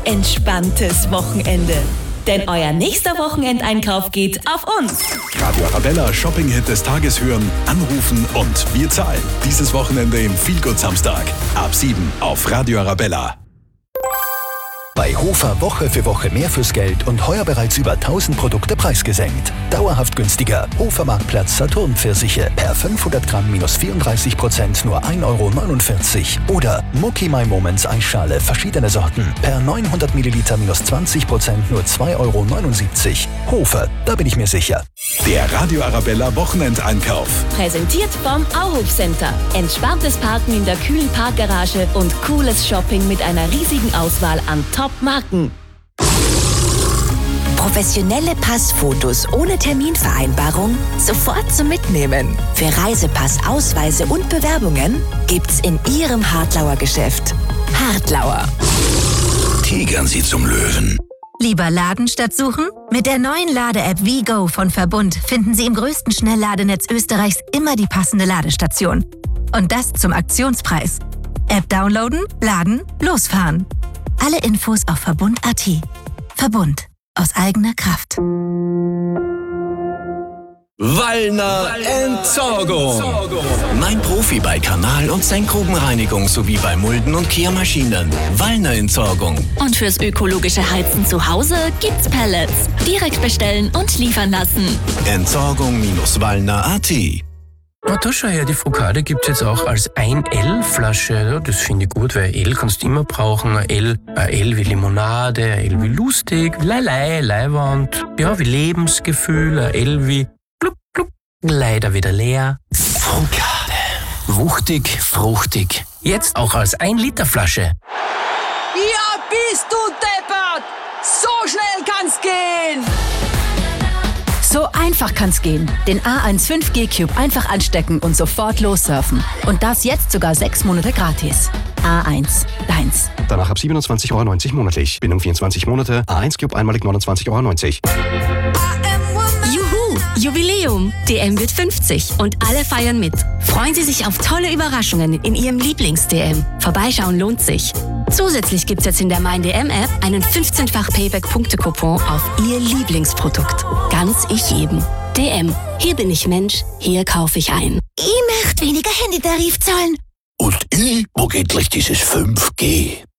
entspanntes Wochenende. Denn euer nächster Wochenendeinkauf geht auf uns. Radio Arabella Shopping-Hit des Tages hören, anrufen und wir zahlen. Dieses Wochenende im Feelgood-Samstag. Ab 7 auf Radio Arabella. Bei Hofer Woche für Woche mehr fürs Geld und heuer bereits über 1000 Produkte preisgesenkt. Dauerhaft günstiger. Hofer Marktplatz Saturn-Pfirsiche per 500 Gramm minus 34% nur 1,49 € Oder Mucki My Moments Eisschale verschiedene Sorten per 900 Milliliter minus 20% nur 2,79 €. Hofer, da bin ich mir sicher. Der Radio Arabella Wochenendeinkauf. Präsentiert vom Auhof Center. Entspanntes Parken in der kühlen Parkgarage und cooles Shopping mit einer riesigen Auswahl an Top-Marken. Professionelle Passfotos ohne Terminvereinbarung sofort zum Mitnehmen. Für Reisepass, Ausweise und Bewerbungen gibt's in Ihrem Hartlauer Geschäft. Hartlauer. Tigern Sie zum Löwen. Lieber laden statt suchen? Mit der neuen Lade-App WeGo von Verbund finden Sie im größten Schnellladenetz Österreichs immer die passende Ladestation. Und das zum Aktionspreis. App downloaden, laden, losfahren. Alle Infos auf Verbund.at. Verbund. Aus eigener Kraft. Wallner Entsorgung. Mein Profi bei Kanal- und Senkgrubenreinigung sowie bei Mulden- und Kehrmaschinen. Wallner Entsorgung. Und fürs ökologische Heizen zu Hause gibt's Pellets. Direkt bestellen und liefern lassen. Entsorgung-wallner.at. Na, da schau her, die Focaccia gibt's jetzt auch als 1L-Flasche. Ja, das finde ich gut, weil L kannst du immer brauchen. Ein L wie Limonade, ein L wie lustig, Leiwand, ja, wie Lebensgefühl, ein L wie gluck, gluck, leider wieder leer. Focaccia. Wuchtig, fruchtig. Jetzt auch als 1-Liter-Flasche. Ja, bist du deppert! So schnell kann's gehen! So einfach kann's gehen. Den A1 5G Cube einfach anstecken und sofort lossurfen. Und das jetzt sogar 6 Monate gratis. A1, deins. Danach ab 27,90 € monatlich. Binnen 24 Monate. A1 Cube einmalig 29,90 €. Juhu! Jubiläum! DM wird 50 und alle feiern mit. Freuen Sie sich auf tolle Überraschungen in Ihrem Lieblings-DM. Vorbeischauen lohnt sich. Zusätzlich gibt's jetzt in der Mein-DM-App einen 15-fach Payback-Punkte-Coupon auf Ihr Lieblingsprodukt. Ganz ich jedem. DM. Hier bin ich Mensch, hier kaufe ich ein. Ich möchte weniger Handytarif zahlen. Und wo geht gleich dieses 5G?